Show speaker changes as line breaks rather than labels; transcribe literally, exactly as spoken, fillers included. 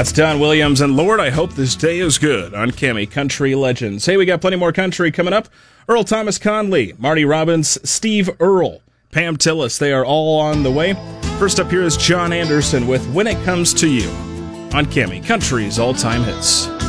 That's Don Williams and Lord, I Hope This Day Is Good on Cammy Country Legends. Hey, we got plenty more country coming up. Earl Thomas Conley, Marty Robbins, Steve Earle, Pam Tillis, they are all on the way. First up here is John Anderson with When It Comes to You on Cammy Country's All-Time Hits.